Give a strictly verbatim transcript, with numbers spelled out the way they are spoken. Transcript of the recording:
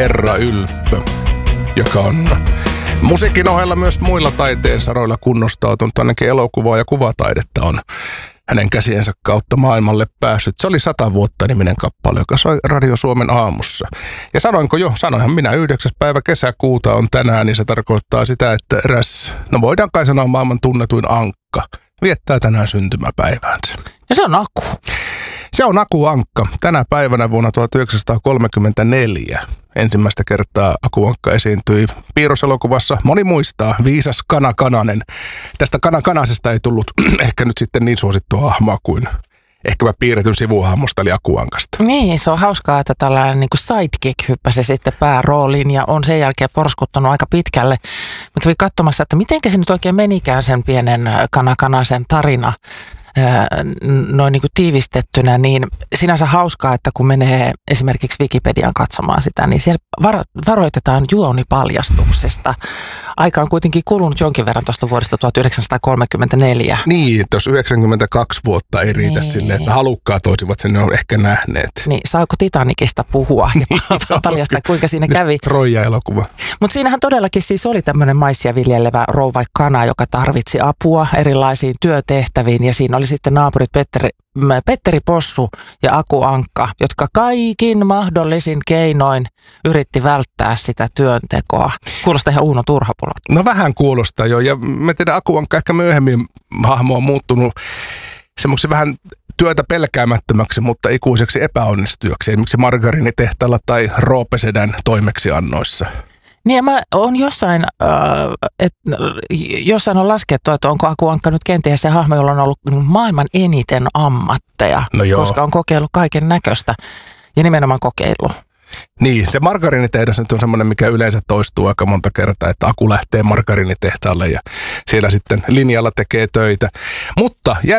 Herra Ylppö, joka on musiikin ohella myös muilla taiteen saroilla kunnostautunut, ainakin elokuvaa ja kuvataidetta on hänen käsiensä kautta maailmalle päässyt. Se oli sata vuotta niminen kappale, joka soi Radio Suomen aamussa. Ja sanoinko jo, sanoinhan minä, yhdeksäs päivä kesäkuuta on tänään, niin se tarkoittaa sitä, että eräs, no voidaan kai sanoa maailman tunnetuin ankka, viettää tänään syntymäpäiväänsä. Ja se on Aku. Se on Aku Ankka. Tänä päivänä vuonna tuhatyhdeksänsataakolmekymmentäneljä ensimmäistä kertaa Aku Ankka esiintyi piirroselokuvassa. Moni muistaa, Viisas Kana Kananen. Tästä Kana Kanasesta ei tullut ehkä nyt sitten niin suosittua hahmoa kuin ehkäpä piirretyn sivuhahmosta eli Aku Ankasta. Niin, se on hauskaa, että tällainen niin kuin sidekick hyppäsi sitten päärooliin ja on sen jälkeen porskuttanut aika pitkälle. Mä kävin katsomassa, että miten se nyt oikein menikään sen pienen Kana Kanasen tarina. Noin niin kuin tiivistettynä, niin sinänsä hauskaa, että kun menee esimerkiksi Wikipediaan katsomaan sitä, niin siellä varo- varoitetaan juonipaljastuksesta. Aika on kuitenkin kulunut jonkin verran tuosta vuodesta tuhatyhdeksänsataakolmekymmentäneljä. Niin, tuossa yhdeksänkymmentäkaksi vuotta ei riitä niin silleen, että halukkaat olisivat sen jo ehkä nähneet. Niin, saako Titanicista puhua ja paljastaa, kuinka siinä kävi? Troija-elokuva. Mutta siinähän todellakin siis oli tämmöinen maissia viljelevä rouva kana, joka tarvitsi apua erilaisiin työtehtäviin ja siinä oli sitten naapurit Petteri, Petteri Possu ja Aku Ankka, jotka kaikin mahdollisin keinoin yritti välttää sitä työntekoa. Kuulostaa ihan Uuno Turhapulot. No vähän kuulostaa jo, ja mä tiedän, Aku Ankka ehkä myöhemmin hahmo on muuttunut semmoksi vähän työtä pelkäämättömäksi, mutta ikuiseksi epäonnistujaksi, esimerkiksi margariinitehtaalla tai Roopesedän toimeksiannoissa. Niin ja mä oon jossain, äh, et, jossain on laskettu, että onko Aku Ankka nyt kenties se hahmo, jolla on ollut maailman eniten ammatteja, no koska on kokeillut kaiken näköistä ja nimenomaan kokeillut. Niin, se margariinitehdas nyt on semmoinen, mikä yleensä toistuu aika monta kertaa, että Aku lähtee margariinitehtaalle ja siellä sitten linjalla tekee töitä. Mutta